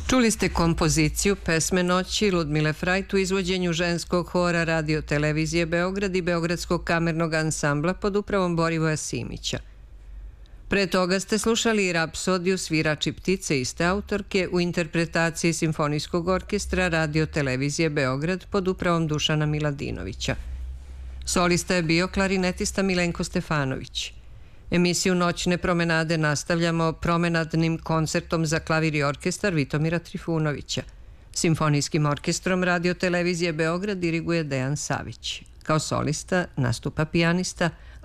Čuli ste kompoziciju Pesme noći Ludmile Frajt u izvođenju ženskog hora Radio televizije Beograd i Beogradskog kamernog ansambla pod upravom Borivoja Simića. Pre toga ste slušali i Rapsodiju Svirači ptice iste autorke u interpretaciji Simfonijskog orkestra Radio televizije Beograd pod upravom Dušana Miladinovića. Solista je bio klarinetista Milenko Stefanović. Emisiju Noćne promenade nastavljamo promenadnim koncertom za klavir i orkestar Vitomira Trifunovića. Simfonijskim orkestrom Radio televizije Beograd diriguje Dejan Savić. Kao solista nastupa pijanista